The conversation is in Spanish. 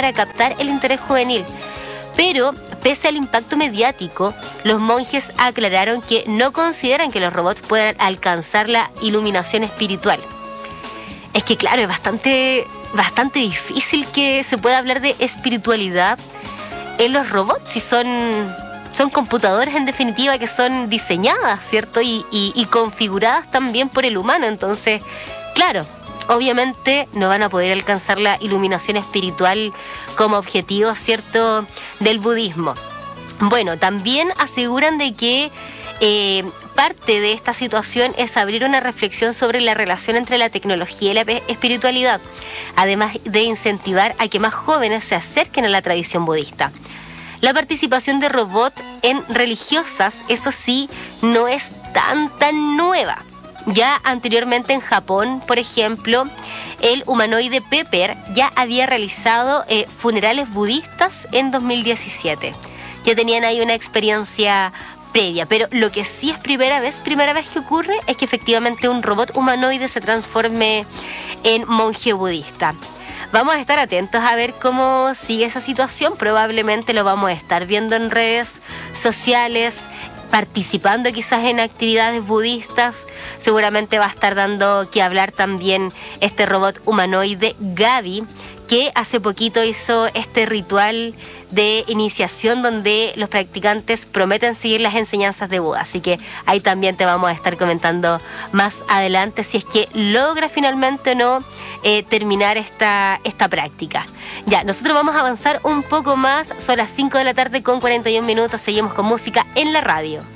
para captar el interés juvenil. Pero, pese al impacto mediático, los monjes aclararon que no consideran que los robots puedan alcanzar la iluminación espiritual. Es que claro, es bastante difícil que se pueda hablar de espiritualidad en los robots si son computadoras en definitiva que son diseñadas, ¿cierto? Y configuradas también por el humano. Entonces, claro, obviamente no van a poder alcanzar la iluminación espiritual como objetivo, ¿cierto?, del budismo. Bueno, también aseguran de que parte de esta situación es abrir una reflexión sobre la relación entre la tecnología y la espiritualidad, además de incentivar a que más jóvenes se acerquen a la tradición budista. La participación de robots en religiosas, eso sí, no es tan nueva. Ya anteriormente en Japón, por ejemplo, el humanoide Pepper ya había realizado funerales budistas en 2017. Ya tenían ahí una experiencia previa, pero lo que sí es primera vez que ocurre es que efectivamente un robot humanoide se transforme en monje budista. Vamos a estar atentos a ver cómo sigue esa situación. Probablemente lo vamos a estar viendo en redes sociales, participando quizás en actividades budistas. Seguramente va a estar dando que hablar también este robot humanoide Gaby, que hace poquito hizo este ritual de iniciación donde los practicantes prometen seguir las enseñanzas de Buda. Así que ahí también te vamos a estar comentando más adelante si es que logra finalmente o no terminar esta práctica. Ya, nosotros vamos a avanzar un poco más. Son las 5 de la tarde con 41 minutos. Seguimos con música en la radio.